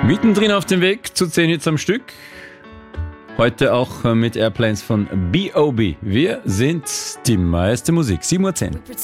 Mittendrin auf dem Weg zu 10 Hits am Stück. Heute auch mit Airplanes von B.O.B. Wir sind die meiste Musik, 7:10 Uhr.